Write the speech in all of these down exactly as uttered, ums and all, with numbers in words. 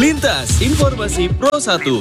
Lintas Informasi Pro satu.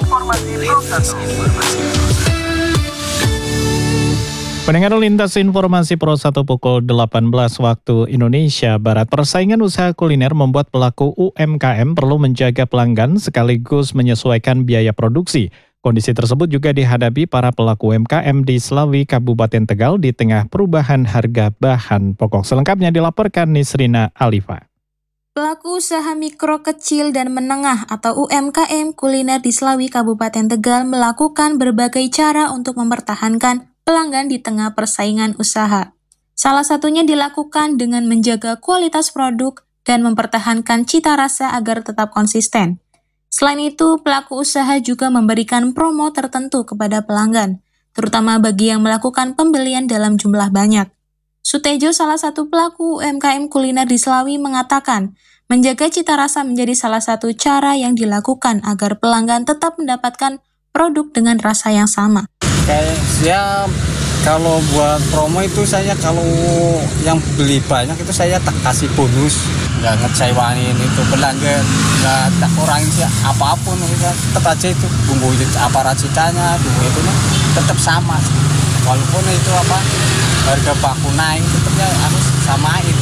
Pendengar Lintas Informasi Pro satu pukul delapan belas waktu Indonesia Barat. Persaingan usaha kuliner membuat pelaku U M K M perlu menjaga pelanggan sekaligus menyesuaikan biaya produksi. Kondisi tersebut juga dihadapi para pelaku U M K M di Slawi, Kabupaten Tegal di tengah perubahan harga bahan pokok. Selengkapnya dilaporkan Nisrina Alifa. Pelaku usaha mikro, kecil, dan menengah atau U M K M kuliner di Slawi, Kabupaten Tegal melakukan berbagai cara untuk mempertahankan pelanggan di tengah persaingan usaha. Salah satunya dilakukan dengan menjaga kualitas produk dan mempertahankan cita rasa agar tetap konsisten. Selain itu, pelaku usaha juga memberikan promo tertentu kepada pelanggan, terutama bagi yang melakukan pembelian dalam jumlah banyak. Sutejo, salah satu pelaku U M K M kuliner di Slawi, mengatakan menjaga cita rasa menjadi salah satu cara yang dilakukan agar pelanggan tetap mendapatkan produk dengan rasa yang sama. Kayak saya kalau buat promo itu saya kalau yang beli banyak itu saya tak kasih bonus, nggak ngecewain itu pelanggan, nggak tak kurangin sih apapun, tetap aja itu bumbu apa racikannya, bumbu itu tetap sama. Walaupun itu apa harga baku naik, tetapnya harus samain.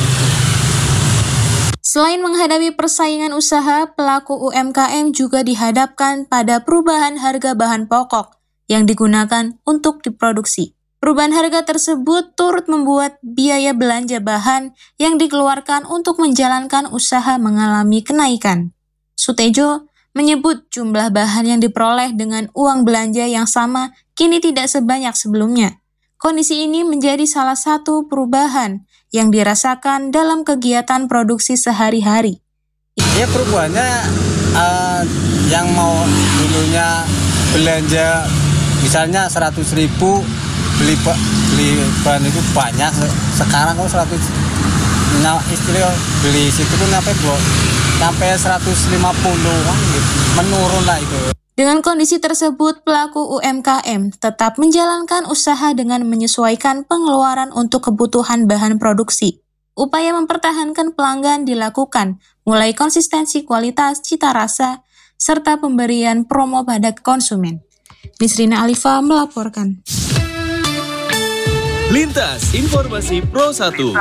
Selain menghadapi persaingan usaha, pelaku U M K M juga dihadapkan pada perubahan harga bahan pokok yang digunakan untuk diproduksi. Perubahan harga tersebut turut membuat biaya belanja bahan yang dikeluarkan untuk menjalankan usaha mengalami kenaikan. Sutejo menyebut jumlah bahan yang diperoleh dengan uang belanja yang sama kini tidak sebanyak sebelumnya. Kondisi ini menjadi salah satu perubahan yang dirasakan dalam kegiatan produksi sehari-hari. Ya perubahannya uh, yang mau dulunya belanja misalnya seratus ribu beli beli bahan itu banyak, sekarang kok seratus, nah istilah beli situ pun sampai sampai seratus lima puluh gitu, menurun lah itu. Dengan kondisi tersebut, pelaku U M K M tetap menjalankan usaha dengan menyesuaikan pengeluaran untuk kebutuhan bahan produksi. Upaya mempertahankan pelanggan dilakukan, mulai konsistensi kualitas, cita rasa, serta pemberian promo pada konsumen. Nisrina Alifa melaporkan. Lintas Informasi Pro satu.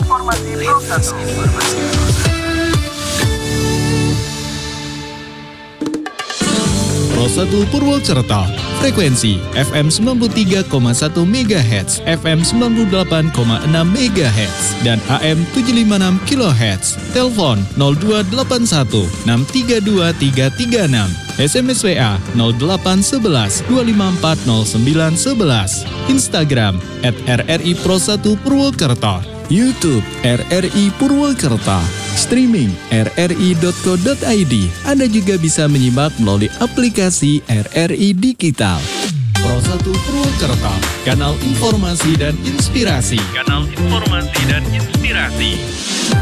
Pro satu Purwokerto, frekuensi F M sembilan puluh tiga koma satu megahertz, F M sembilan puluh delapan koma enam megahertz, dan A M tujuh lima enam kilohertz. Telepon nol dua delapan satu enam tiga dua tiga tiga enam, S M S W A nol delapan satu satu dua lima empat nol sembilan satu satu, Instagram at R R I Pro satu Purwokerto, YouTube R R I Purwokerto, streaming r r i dot co dot i d. Anda juga bisa menyimak melalui aplikasi R R I Digital. Pro satu Purwokerto, kanal informasi dan inspirasi. Kanal informasi dan inspirasi.